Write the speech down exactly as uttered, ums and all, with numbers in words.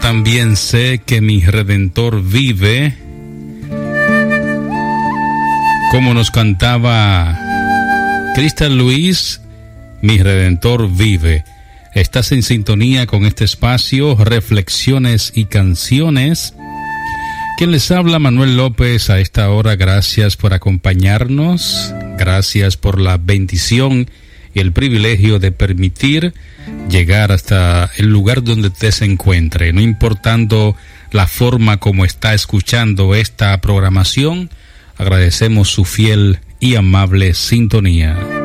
también sé que mi Redentor vive, como nos cantaba Cristian Luis, mi Redentor vive. Estás en sintonía con este espacio, Reflexiones y Canciones. Quien les habla, Manuel López, a esta hora. Gracias por acompañarnos, gracias por la bendición y el privilegio de permitir llegar hasta el lugar donde usted se encuentre, no importando la forma como está escuchando esta programación. Agradecemos su fiel y amable sintonía.